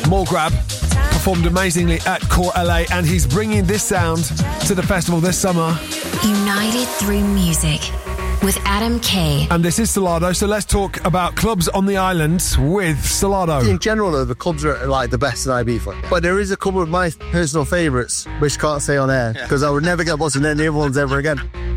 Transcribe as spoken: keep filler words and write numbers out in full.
More Grab performed amazingly at Core L A, and he's bringing this sound to the festival this summer. United through music with Adam Kay. And this is Salado, so let's talk about clubs on the island with Salado. In general, though, the clubs are like the best in Ibiza. But there is a couple of my personal favourites, which I can't say on air, because yeah. I would never get bossed in any other ones ever again.